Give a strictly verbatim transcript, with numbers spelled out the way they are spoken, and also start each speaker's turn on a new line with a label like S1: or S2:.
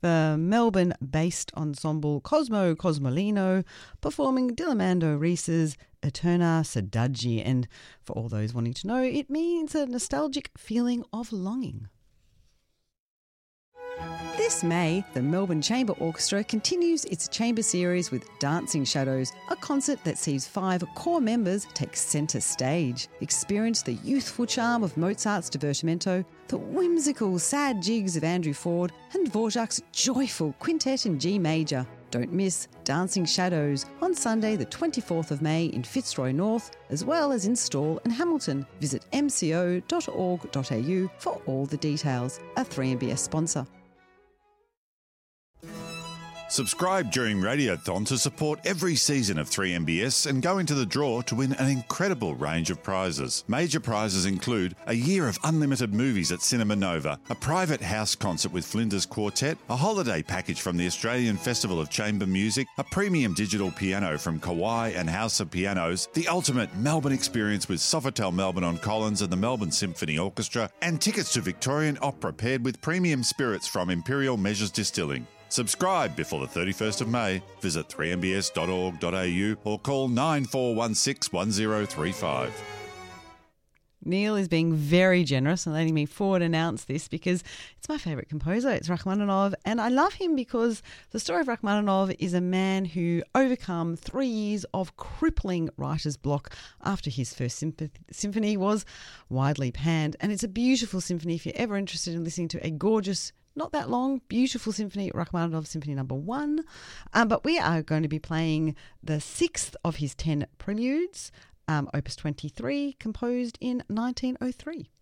S1: the Melbourne-based ensemble Cosmo Cosmolino performing Dilamando Reese's Eterna Sadagi. And for all those wanting to know, it means a nostalgic feeling of longing. This May, the Melbourne Chamber Orchestra continues its chamber series with Dancing Shadows, a concert that sees five core members take centre stage. Experience the youthful charm of Mozart's Divertimento, the whimsical sad jigs of Andrew Ford, and Dvorak's joyful quintet in G major. Don't miss Dancing Shadows on Sunday the twenty-fourth of May in Fitzroy North, as well as in Stawell and Hamilton. Visit m c o dot org dot a u for all the details. A three M B S sponsor.
S2: Subscribe during Radiothon to support every season of three M B S and go into the draw to win an incredible range of prizes. Major prizes include a year of unlimited movies at Cinema Nova, a private house concert with Flinders Quartet, a holiday package from the Australian Festival of Chamber Music, a premium digital piano from Kawai and House of Pianos, the ultimate Melbourne experience with Sofitel Melbourne on Collins and the Melbourne Symphony Orchestra, and tickets to Victorian Opera paired with premium spirits from Imperial Measures Distilling. Subscribe before the thirty-first of May. Visit three m b s dot org dot a u or call nine four one six one zero three five.
S1: Neil is being very generous and letting me forward announce this because it's my favourite composer. It's Rachmaninoff, and I love him because the story of Rachmaninoff is a man who overcome three years of crippling writer's block after his first symph- symphony was widely panned. And it's a beautiful symphony if you're ever interested in listening to a gorgeous, not that long, beautiful symphony, Rachmaninoff Symphony Number One. Um, but we are going to be playing the sixth of his ten preludes, um, Opus twenty-three, composed in nineteen oh three.